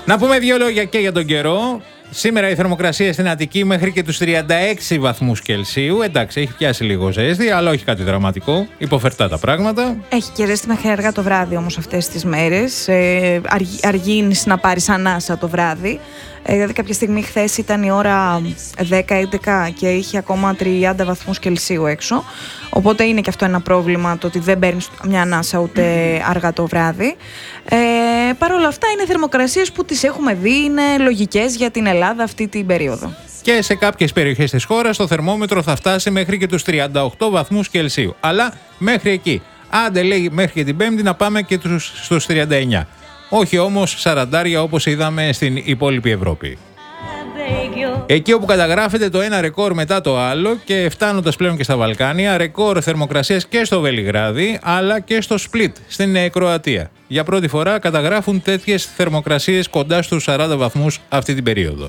Να πούμε δύο λόγια και για τον καιρό. Σήμερα η θερμοκρασία στην Αττική μέχρι και τους 36 βαθμούς Κελσίου. Εντάξει, έχει πιάσει λίγο ζέστη, αλλά όχι κάτι δραματικό. Υποφερτά τα πράγματα. Έχει και ζέστη μέχρι αργά το βράδυ όμως αυτές τις μέρες. Αργεί να πάρεις ανάσα το βράδυ. Δηλαδή κάποια στιγμή χθες ήταν η ώρα 10-11 και είχε ακόμα 30 βαθμούς Κελσίου έξω. Οπότε είναι και αυτό ένα πρόβλημα, το ότι δεν παίρνεις μια ανάσα ούτε αργά το βράδυ. Παρ' όλα αυτά είναι θερμοκρασίες που τις έχουμε δει, είναι λογικές για την Ελλάδα αυτή την περίοδο. Και σε κάποιες περιοχές της χώρας το θερμόμετρο θα φτάσει μέχρι και τους 38 βαθμούς Κελσίου. Αλλά μέχρι εκεί. Άντε λέει μέχρι και την Πέμπτη να πάμε και στους 39. Όχι όμως 40 όπως είδαμε στην υπόλοιπη Ευρώπη. Εκεί όπου καταγράφεται το ένα ρεκόρ μετά το άλλο και φτάνοντας πλέον και στα Βαλκάνια, ρεκόρ θερμοκρασίας και στο Βελιγράδι αλλά και στο Σπλίτ στην Κροατία. Για πρώτη φορά καταγράφουν τέτοιες θερμοκρασίες κοντά στους 40 βαθμούς αυτή την περίοδο.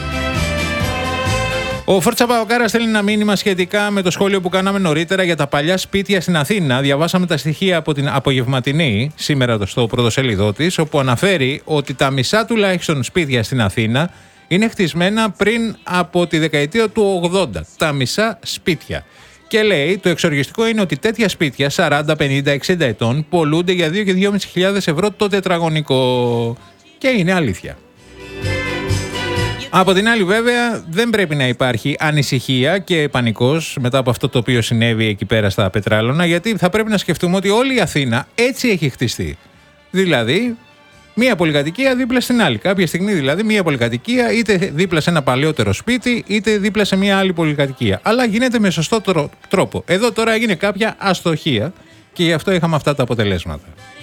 Ο Φόρτσα Παπακάρας στέλνει ένα μήνυμα σχετικά με το σχόλιο που κάναμε νωρίτερα για τα παλιά σπίτια στην Αθήνα. Διαβάσαμε τα στοιχεία από την απογευματινή, σήμερα στο πρωτοσέλιδό της, όπου αναφέρει ότι τα μισά τουλάχιστον σπίτια στην Αθήνα είναι χτισμένα πριν από τη δεκαετία του 80. Τα μισά σπίτια. Και λέει, το εξοργιστικό είναι ότι τέτοια σπίτια 40, 50, 60 ετών πολλούνται για 2 και 2.500 ευρώ το τετραγωνικό. Και είναι αλήθεια. Από την άλλη βέβαια δεν πρέπει να υπάρχει ανησυχία και πανικός μετά από αυτό το οποίο συνέβη εκεί πέρα στα Πετράλωνα, γιατί θα πρέπει να σκεφτούμε ότι όλη η Αθήνα έτσι έχει χτιστεί. Δηλαδή μία πολυκατοικία δίπλα στην άλλη. Κάποια στιγμή δηλαδή μία πολυκατοικία είτε δίπλα σε ένα παλαιότερο σπίτι είτε δίπλα σε μία άλλη πολυκατοικία. Αλλά γίνεται με σωστό τρόπο. Εδώ τώρα έγινε κάποια αστοχία και γι' αυτό είχαμε αυτά τα αποτελέσματα.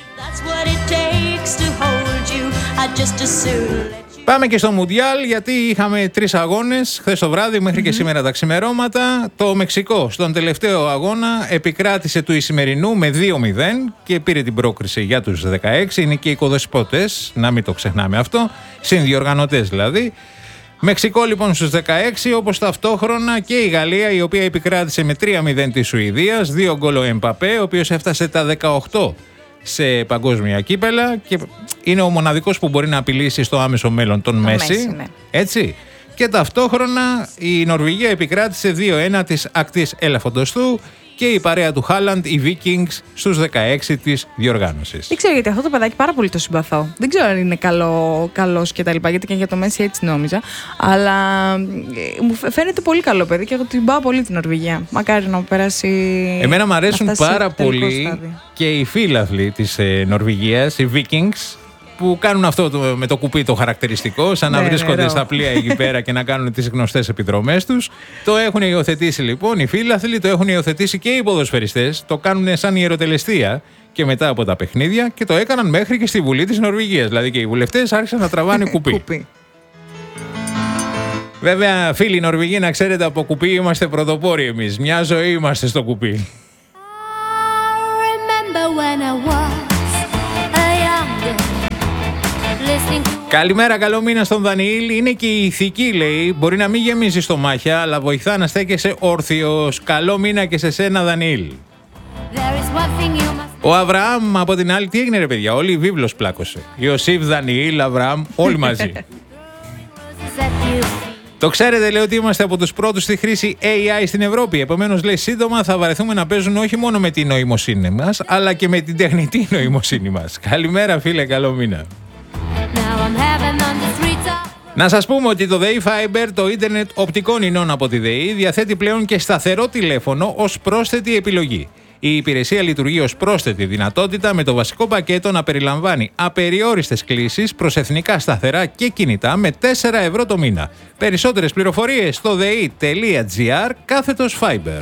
Πάμε και στο Μουντιάλ, γιατί είχαμε 3 αγώνες χθες το βράδυ μέχρι και σήμερα τα ξημερώματα. Το Μεξικό στον τελευταίο αγώνα επικράτησε του Ισημερινού με 2-0 και πήρε την πρόκριση για τους 16. Είναι και οι οικοδεσπότες, να μην το ξεχνάμε αυτό, συνδιοργανωτές δηλαδή. Μεξικό λοιπόν στους 16, όπως ταυτόχρονα και η Γαλλία, η οποία επικράτησε με 3-0 της Σουηδίας, 2 γκολ ο Εμπαπέ, ο οποίος έφτασε τα 18 σε παγκόσμια κύπελα και είναι ο μοναδικός που μπορεί να απειλήσει στο άμεσο μέλλον τον Μέση. Ναι. Έτσι. Και ταυτόχρονα η Νορβηγία επικράτησε 2-1 της ακτής Ελεφαντοστού και η παρέα του Χάλαντ, οι Vikings, στους 16 της διοργάνωσης. Δεν ξέρω γιατί αυτό το παιδάκι πάρα πολύ το συμπαθώ. Δεν ξέρω αν είναι καλός και τα λοιπά, γιατί και για το Μέση έτσι νόμιζα. Αλλά μου φαίνεται πολύ καλό παιδί και εγώ την πάω πολύ την Νορβηγία. Μακάρι να περάσει. Εμένα μου αρέσουν πάρα πολύ και οι φίλαθλοι της Νορβηγίας, οι Vikings, που κάνουν αυτό με το κουπί το χαρακτηριστικό, σαν να βρίσκονται στα πλοία εκεί πέρα και να κάνουν τις γνωστές επιδρομές τους. Το έχουν υιοθετήσει λοιπόν οι φίλαθλοι, το έχουν υιοθετήσει και οι ποδοσφαιριστές, το κάνουν σαν ιεροτελεστία και μετά από τα παιχνίδια και το έκαναν μέχρι και στη Βουλή της Νορβηγίας. Δηλαδή και οι βουλευτές άρχισαν να τραβάνε κουπί. Βέβαια, φίλοι Νορβηγοί, να ξέρετε, από κουπί είμαστε πρωτοπόροι εμείς. Μια ζωή είμαστε στο κουπί. Καλημέρα, καλό μήνα στον Δανιήλ. Είναι και η ηθική, λέει. Μπορεί να μην γεμίζει στομάχια, αλλά βοηθά να στέκεσαι όρθιος. Καλό μήνα και σε σένα, Δανιήλ. Ο Αβραάμ από την άλλη, τι έγινε ρε παιδιά, όλη η βίβλος πλάκωσε. Ιωσήφ, Δανιήλ, Αβραάμ, όλοι μαζί. Το ξέρετε, λέει, ότι είμαστε από τους πρώτους στη χρήση AI στην Ευρώπη. Επομένως, λέει, σύντομα θα βαρεθούμε να παίζουν όχι μόνο με την νοημοσύνη μας, αλλά και με την τεχνητή νοημοσύνη μας. Καλημέρα, φίλε, καλό μήνα. Να σας πούμε ότι το ΔΕΗ Fiber, το ίντερνετ οπτικών ινών από τη ΔΕΗ, διαθέτει πλέον και σταθερό τηλέφωνο ως πρόσθετη επιλογή. Η υπηρεσία λειτουργεί ως πρόσθετη δυνατότητα με το βασικό πακέτο να περιλαμβάνει απεριόριστες κλήσεις προς εθνικά σταθερά και κινητά με 4 ευρώ το μήνα. Περισσότερες πληροφορίες στο dei.gr/Fiber.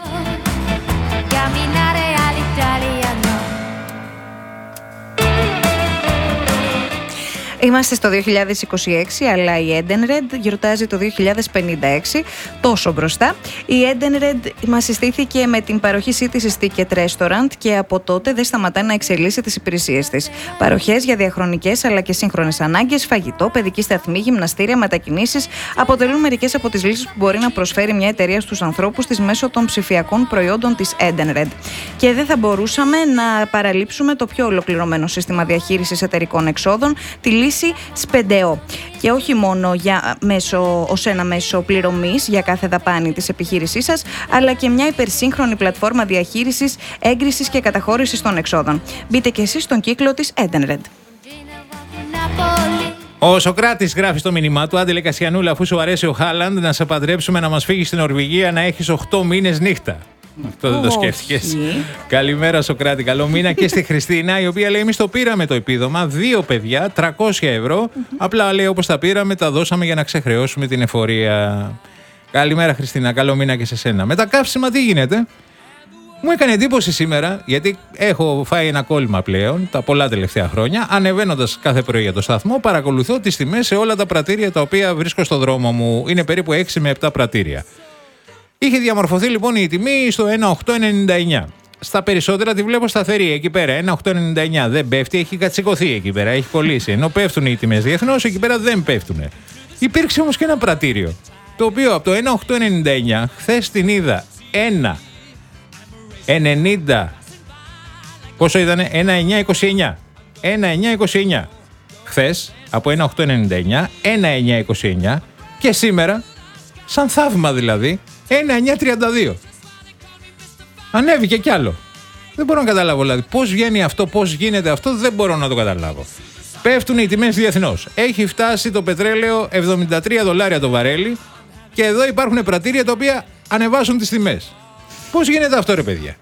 Είμαστε στο 2026, αλλά η Edenred γιορτάζει το 2056, τόσο μπροστά. Η Edenred μας συστήθηκε με την παροχή σύντησης Ticket Restaurant και από τότε δεν σταματά να εξελίσσει τις υπηρεσίες της. Παροχές για διαχρονικές αλλά και σύγχρονες ανάγκες, φαγητό, παιδική σταθμή, γυμναστήρια, μετακινήσεις αποτελούν μερικές από τις λύσεις που μπορεί να προσφέρει μια εταιρεία στους ανθρώπους της μέσω των ψηφιακών προϊόντων της Edenred. Και δεν θα μπορούσαμε να παραλείψουμε το πιο ολοκληρωμένο σύστημα διαχείρισης εταιρικών εξόδων, τη λύση επιχείρηση ΣΠΕΝΤΕΟ. Και όχι μόνο ως ένα μέσο πληρωμής για κάθε δαπάνη της επιχείρησής σας, αλλά και μια υπερσύγχρονη πλατφόρμα διαχείρισης, έγκρισης και καταχώρησης των εξόδων. Μπείτε και εσείς στον κύκλο της Edenred. Ο Σοκράτης γράφει στο μήνυμά του: Άντελε Κασιανούλα, αφού σου αρέσει ο Χάλαντ, να σε παντρέψουμε, να μας φύγεις στην Νορβηγία, να έχεις 8 μήνες νύχτα. Αυτό δεν το σκέφτηκες. Καλημέρα, Σοκράτη. Καλό μήνα και στη Χριστίνα, η οποία λέει: εμείς το πήραμε το επίδομα, 2 παιδιά, 300 ευρώ. Απλά λέει: όπως τα πήραμε, τα δώσαμε για να ξεχρεώσουμε την εφορία. Καλημέρα, Χριστίνα. Καλό μήνα και σε σένα. Με τα καύσιμα, τι γίνεται? Μου έκανε εντύπωση σήμερα, γιατί έχω φάει ένα κόλλημα πλέον τα πολλά τελευταία χρόνια. Ανεβαίνοντας κάθε πρωί για το σταθμό, παρακολουθώ τις τιμές σε όλα τα πρατήρια τα οποία βρίσκω στο δρόμο μου. Είναι περίπου 6 με 7 πρατήρια. Είχε διαμορφωθεί λοιπόν η τιμή στο 1,899. Στα περισσότερα τη βλέπω σταθερή εκεί πέρα. 1,899 δεν πέφτει, έχει κατσικωθεί εκεί πέρα, έχει κολλήσει. Ενώ πέφτουν οι τιμές διεθνώς, εκεί πέρα δεν πέφτουν. Υπήρξε όμως και ένα πρατήριο, το οποίο από το 1,899 χθες την είδα 1,90. Πόσο ήτανε? 1,929. 1,929. Χθες από 1,899, 1,929 και σήμερα, σαν θαύμα δηλαδή, 1,932. Ανέβηκε κι άλλο. Δεν μπορώ να καταλάβω δηλαδή πώς βγαίνει αυτό, πώς γίνεται αυτό, δεν μπορώ να το καταλάβω. Πέφτουν οι τιμές διεθνώς. Έχει φτάσει το πετρέλαιο $73 το βαρέλι και εδώ υπάρχουν πρατήρια τα οποία ανεβάζουν τις τιμές. Πώς γίνεται αυτό, ρε παιδιά?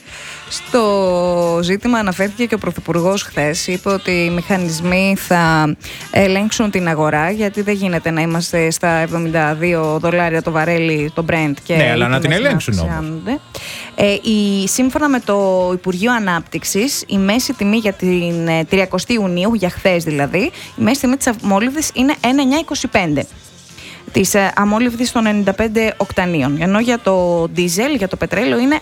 Στο ζήτημα αναφέρθηκε και ο Πρωθυπουργός χθες. Είπε ότι οι μηχανισμοί θα ελέγξουν την αγορά, γιατί δεν γίνεται να είμαστε στα $72 το βαρέλι το Brent. Και ναι, αλλά να την ελέγξουν όμως. Σύμφωνα με το Υπουργείο Ανάπτυξης, η μέση τιμή για την 30η Ιουνίου, για χθες δηλαδή, η μέση τιμή της αμόλυβδης είναι 1,925. Της αμόλυβδης των 95 οκτανίων, ενώ για το ντίζελ, για το πετρέλαιο, είναι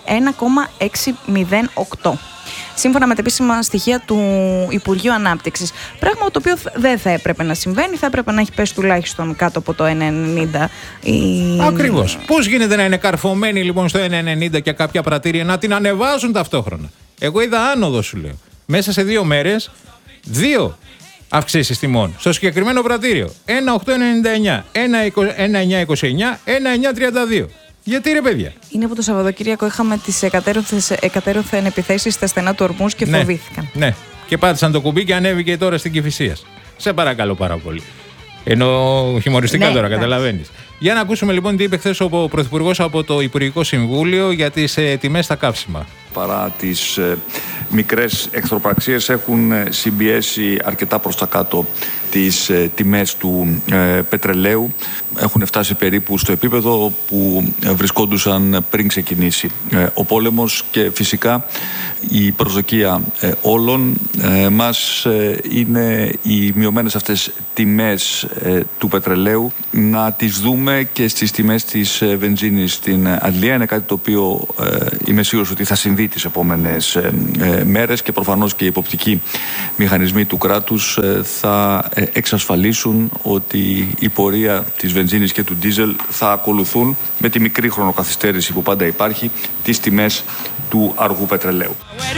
1,608. Σύμφωνα με τα επίσημα στοιχεία του Υπουργείου Ανάπτυξης. Πράγμα το οποίο δεν θα έπρεπε να συμβαίνει, θα έπρεπε να έχει πέσει τουλάχιστον κάτω από το 1,90. Ακριβώς. Πώς γίνεται να είναι καρφωμένοι λοιπόν στο 1,90 και κάποια πρατήρια να την ανεβάζουν ταυτόχρονα? Εγώ είδα άνοδο, σου λέω. Μέσα σε 2 μέρες, 2 αυξήσεις τιμών. Στο συγκεκριμένο πρατήριο 1,899, 1,929, 1,932. Γιατί, ρε παιδιά? Είναι που το Σαββατοκύριακο είχαμε τις εκατέρωθεν επιθέσεις στα στενά του Ορμούς και φοβήθηκαν. Ναι, και πάτησαν το κουμπί και ανέβηκε τώρα στην Κηφισίας. Σε παρακαλώ πάρα πολύ. Ενώ χιουμοριστικά τώρα, καταλαβαίνεις. Για να ακούσουμε λοιπόν τι είπε χθες ο Πρωθυπουργός από το Υπουργικό Συμβούλιο για τις τιμές στα καύσιμα. Παρά τις μικρές εχθροπραξίες, έχουν συμπιέσει αρκετά προς τα κάτω τις τιμές του πετρελαίου. Έχουν φτάσει περίπου στο επίπεδο που βρισκόντουσαν πριν ξεκινήσει ο πόλεμος και φυσικά η προσδοκία όλων μας είναι οι μειωμένες αυτές τιμές του πετρελαίου να τις δούμε και στις τιμές της βενζίνης στην Αγγλία. Είναι κάτι το οποίο είμαι σίγουρος ότι θα συμβεί τις επόμενες μέρες και προφανώς και οι υποπτικοί μηχανισμοί του κράτους θα εξασφαλίσουν ότι η πορεία της βενζίνης και του ντίζελ θα ακολουθούν με τη μικρή χρονοκαθυστέρηση που πάντα υπάρχει τις τιμές του αργού πετρελαίου.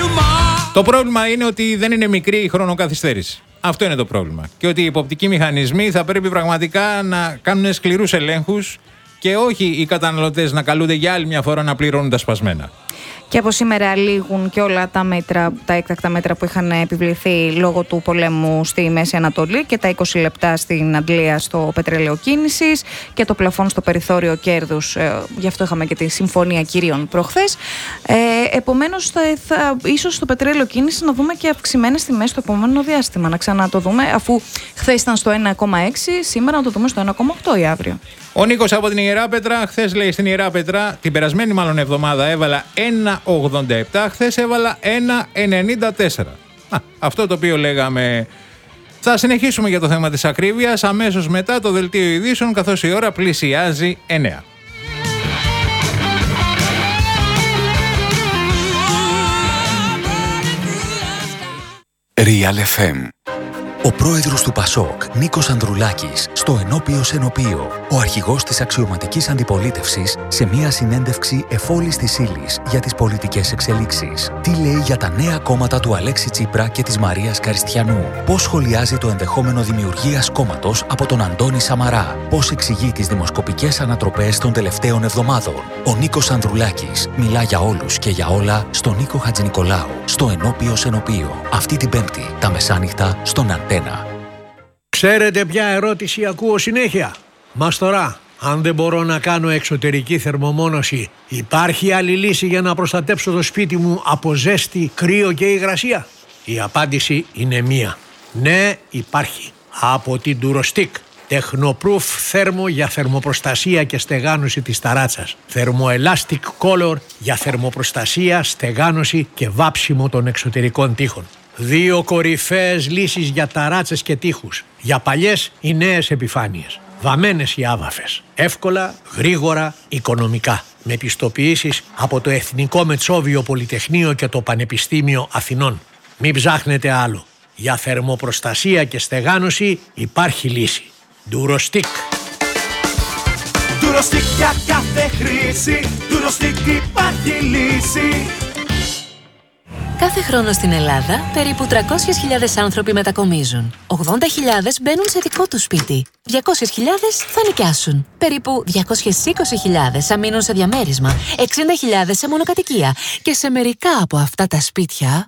Το πρόβλημα είναι ότι δεν είναι μικρή η χρονοκαθυστέρηση. Αυτό είναι το πρόβλημα. Και ότι οι υποπτικοί μηχανισμοί θα πρέπει πραγματικά να κάνουν σκληρούς ελέγχους και όχι οι καταναλωτές να καλούνται για άλλη μια φορά να πληρώνουν τα σπασμένα. Και από σήμερα λήγουν και όλα τα μέτρα, τα έκτακτα μέτρα που είχαν επιβληθεί λόγω του πολέμου στη Μέση Ανατολή και τα 20 λεπτά στην Αντλία στο πετρέλαιο κίνησης και το πλαφόν στο περιθώριο κέρδους. Γι' αυτό είχαμε και τη συμφωνία κυρίων προχθές. Επομένως, ίσως στο πετρέλαιο κίνησης να δούμε και αυξημένες τιμές στο επόμενο διάστημα. Να ξανά το δούμε, αφού χθες ήταν στο 1,6, σήμερα να το δούμε στο 1,8 ή αύριο. Ο Νίκος από την Ιεράπετρα, χθες λέει στην Ιεράπετρα, την περασμένη μάλλον εβδομάδα έβαλα 1,87, χθες έβαλα 1,94. Αυτό το οποίο λέγαμε. Θα συνεχίσουμε για το θέμα της ακρίβειας αμέσως μετά το δελτίο ειδήσεων, καθώς η ώρα πλησιάζει 9. Real FM Ο πρόεδρος του ΠΑΣΟΚ, Νίκος Ανδρουλάκης, στο ενώπιο Σενοπείο, ο αρχηγός της αξιωματικής αντιπολίτευσης, σε μια συνέντευξη εφόλης της ύλης για τις πολιτικές εξελίξεις. Τι λέει για τα νέα κόμματα του Αλέξη Τσίπρα και της Μαρίας Καριστιανού. Πώς σχολιάζει το ενδεχόμενο δημιουργίας κόμματος από τον Αντώνη Σαμαρά. Πώς εξηγεί τις δημοσκοπικές ανατροπές των τελευταίων εβδομάδων. Ο Νίκος Ανδρουλάκης μιλά για όλους και για όλα στον Νίκο Χατζηνικολάου, στο ενώπιο Σενοπείο. Αυτή την Πέμπτη, τα μεσάνυχτα, στον Αντένα. Ξέρετε ποια ερώτηση ακούω συνέχεια? Μαστορά, αν δεν μπορώ να κάνω εξωτερική θερμομόνωση, υπάρχει άλλη λύση για να προστατέψω το σπίτι μου από ζέστη, κρύο και υγρασία? Η απάντηση είναι μία. Ναι, υπάρχει. Από την Durostick. Technoproof θέρμο για θερμοπροστασία και στεγάνωση της ταράτσας. Thermoelastic Color για θερμοπροστασία, στεγάνωση και βάψιμο των εξωτερικών τοίχων. 2 κορυφαίες λύσεις για ταράτσες και τοίχους. Για παλιές ή νέες επιφάνειες. Βαμμένες ή άβαφες. Εύκολα, γρήγορα, οικονομικά. Με πιστοποιήσεις από το Εθνικό Μετσόβιο Πολυτεχνείο και το Πανεπιστήμιο Αθηνών. Μην ψάχνετε άλλο. Για θερμοπροστασία και στεγάνωση υπάρχει λύση. Durostick. Durostick για κάθε χρήση. Durostick υπάρχει λύση. Κάθε χρόνο στην Ελλάδα, περίπου 300.000 άνθρωποι μετακομίζουν. 80.000 μπαίνουν σε δικό τους σπίτι. 200.000 θα νοικιάσουν. Περίπου 220.000 θα μείνουν σε διαμέρισμα. 60.000 σε μονοκατοικία. Και σε μερικά από αυτά τα σπίτια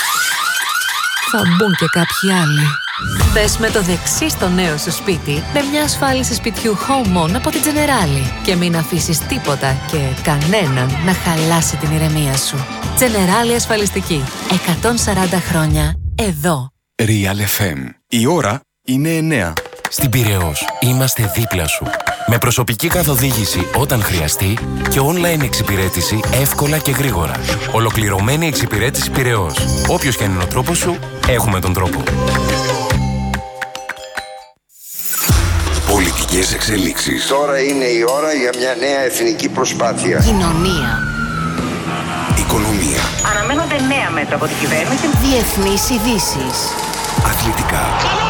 θα μπουν και κάποιοι άλλοι. Μπες με το δεξί στο νέο σου σπίτι με μια ασφάλιση σπιτιού Home On από την Generali και μην αφήσεις τίποτα και κανέναν να χαλάσει την ηρεμία σου. Generali ασφαλιστική. 140 χρόνια εδώ. Real FM. Η ώρα είναι 9. Στην Πειραιώς είμαστε δίπλα σου. Με προσωπική καθοδήγηση όταν χρειαστεί και online εξυπηρέτηση εύκολα και γρήγορα. Ολοκληρωμένη εξυπηρέτηση Πειραιώς. Όποιος και αν είναι ο τρόπος σου, έχουμε τον τρόπο. Πολιτικές εξελίξεις. Τώρα είναι η ώρα για μια νέα εθνική προσπάθεια. Κοινωνία. Οικονομία. Αναμένονται νέα μέτρα από την κυβέρνηση. Διεθνείς ειδήσεις. Αθλητικά.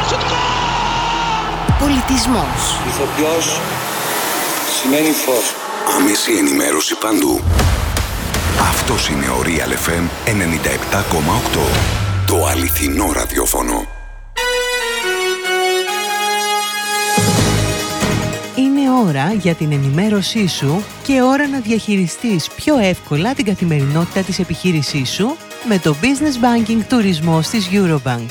Πολιτισμός. Ηθοποιός σημαίνει φως. Άμεση ενημέρωση παντού. Αυτός είναι ο Real FM 97,8. Το αληθινό ραδιόφωνο. Είναι ώρα για την ενημέρωσή σου και ώρα να διαχειριστείς πιο εύκολα την καθημερινότητα της επιχείρησής σου με το Business Banking τουρισμός της Eurobank.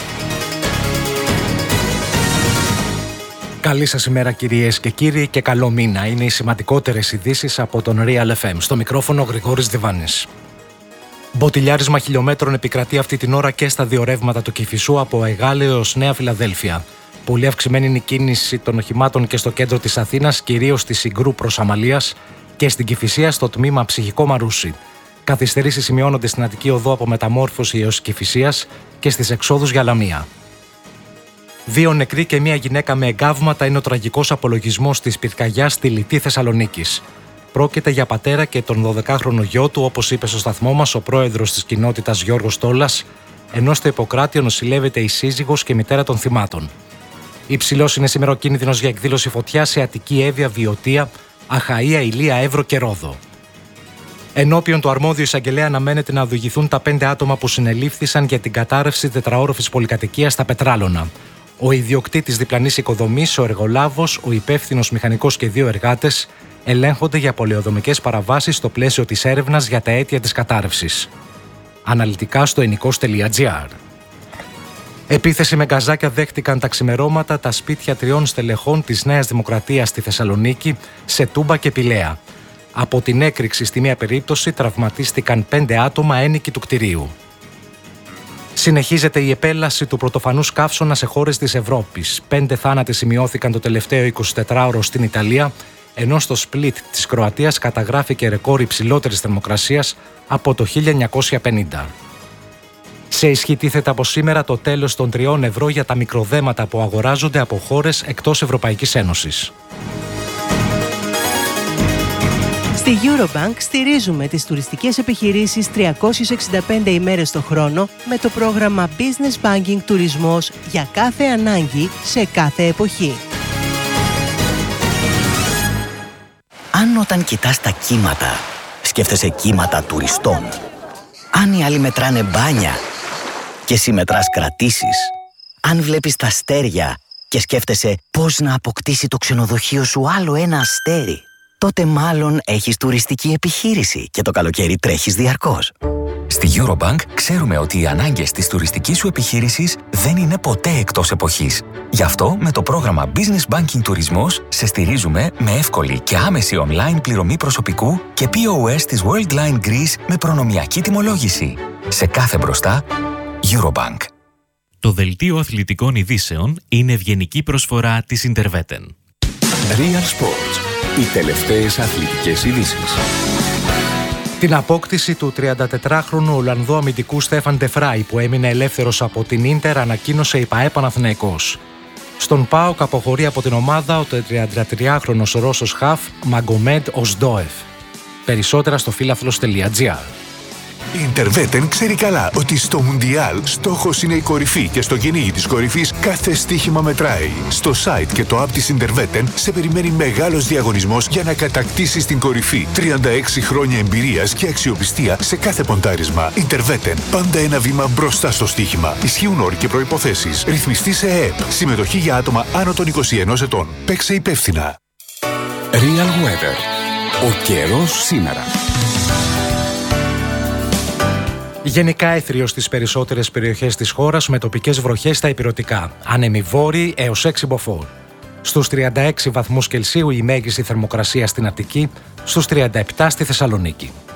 Καλή σας ημέρα κυρίες και κύριοι και καλό μήνα. Είναι οι σημαντικότερες ειδήσεις από τον Real FM. Στο μικρόφωνο Γρηγόρης Διβάνης. Μποτιλιάρισμα χιλιόμετρων επικρατεί αυτή την ώρα και στα δύο ρεύματα του Κηφισού από Εγάλεο έως Νέα Φιλαδέλφια. Πολύ αυξημένη είναι η κίνηση των οχημάτων και στο κέντρο της Αθήνας, κυρίως στη Συγκρού προς Αμαλίας και στην Κηφισία στο τμήμα Ψυχικό Μαρούσι. Καθυστερήσεις σημειώνονται στην Αττική Οδό από Μεταμόρφωση έως Κηφισίας και στις εξόδους για Λαμία. 2 νεκροί και 1 γυναίκα με εγκάβματα είναι ο τραγικός απολογισμός της πυρκαγιάς στη Λιτή Θεσσαλονίκης. Πρόκειται για πατέρα και τον 12χρονο γιο του, όπως είπε στο σταθμό μας ο πρόεδρος της κοινότητας Γιώργος Τόλας, ενώ στο Ιπποκράτιο νοσηλεύεται η σύζυγος και μητέρα των θυμάτων. Υψηλός είναι σήμερα ο κίνδυνος για εκδήλωση φωτιάς σε Αττική, Εύβοια, Βιωτία, Αχαΐα, Ηλία, Εύρο και Ρόδο. Ενώπιον του αρμόδιου εισαγγελέα αναμένεται να οδηγηθούν τα 5 άτομα που συνελήφθησαν για την κατάρρευση τετραόροφης πολυκατοικίας στα Πετράλωνα. Ο ιδιοκτήτης διπλανής οικοδομής, ο εργολάβος, ο υπεύθυνος μηχανικός και 2 εργάτες ελέγχονται για πολεοδομικές παραβάσεις στο πλαίσιο της έρευνας για τα αίτια της κατάρρευσης. Αναλυτικά στο ενικός.gr. Επίθεση με γκαζάκια δέχτηκαν τα ξημερώματα τα σπίτια 3 στελεχών της Νέας Δημοκρατίας στη Θεσσαλονίκη, σε Τούμπα και Πηλαία. Από την έκρηξη στη μία περίπτωση τραυματίστηκαν 5 άτομα ένοικοι του κτηρίου. Συνεχίζεται η επέλαση του πρωτοφανούς καύσωνα σε χώρες της Ευρώπης. 5 θάνατοι σημειώθηκαν το τελευταίο 24ωρο στην Ιταλία, ενώ στο Σπλίτ της Κροατίας καταγράφηκε ρεκόρ υψηλότερης θερμοκρασίας από το 1950. Σε ισχύ τίθεται από σήμερα το τέλος των 3 ευρώ για τα μικροδέματα που αγοράζονται από χώρες εκτός Ευρωπαϊκής Ένωσης. Στη Eurobank στηρίζουμε τις τουριστικές επιχειρήσεις 365 ημέρες το χρόνο με το πρόγραμμα Business Banking Τουρισμός για κάθε ανάγκη σε κάθε εποχή. Αν όταν κοιτάς τα κύματα, σκέφτεσαι κύματα τουριστών. Αν οι άλλοι μετράνε μπάνια και εσύ μετράς κρατήσεις. Αν βλέπεις τα αστέρια και σκέφτεσαι πώς να αποκτήσει το ξενοδοχείο σου άλλο ένα αστέρι, τότε μάλλον έχεις τουριστική επιχείρηση και το καλοκαίρι τρέχεις διαρκώς. Στη Eurobank ξέρουμε ότι οι ανάγκες της τουριστικής σου επιχείρησης δεν είναι ποτέ εκτός εποχής. Γι' αυτό με το πρόγραμμα Business Banking Τουρισμός σε στηρίζουμε με εύκολη και άμεση online πληρωμή προσωπικού και POS της Worldline Greece με προνομιακή τιμολόγηση. Σε κάθε μπροστά, Eurobank. Το δελτίο αθλητικών ειδήσεων είναι ευγενική προσφορά της Interveten. Real Sports. Οι τελευταίες αθλητικές ειδήσεις. Την απόκτηση του 34χρονου Ολλανδού αμυντικού Στέφαν Ντεφράι που έμεινε ελεύθερος από την Ίντερ ανακοίνωσε η ΠΑΕ Παναθηναϊκός. Στον ΠΑΟΚ αποχωρεί από την ομάδα ο 33χρονος Ρώσος χαφ Μαγκομέντ Οσντόεφ. Περισσότερα στο φίλαθλος.gr. Η Interveten ξέρει καλά ότι στο Μουντιάλ στόχος είναι η κορυφή και στο κυνήγι της κορυφής κάθε στοίχημα μετράει. Στο site και το app της Interveten σε περιμένει μεγάλος διαγωνισμός για να κατακτήσεις την κορυφή. 36 χρόνια εμπειρίας και αξιοπιστία σε κάθε ποντάρισμα. Interveten. Πάντα ένα βήμα μπροστά στο στοίχημα. Ισχύουν όροι και προϋποθέσεις. Ρυθμιστή σε ΕΕΠ. Συμμετοχή για άτομα άνω των 21 ετών. Παίξε υπεύθυνα. Real Weather. Ο καιρός σήμερα. Γενικά έθριο στις περισσότερες περιοχές της χώρας με τοπικές βροχές στα ηπειρωτικά. Άνεμοι βόρειοι έως 6 μποφόρ. Στους 36 βαθμούς Κελσίου η μέγιστη θερμοκρασία στην Αττική, στους 37 στη Θεσσαλονίκη.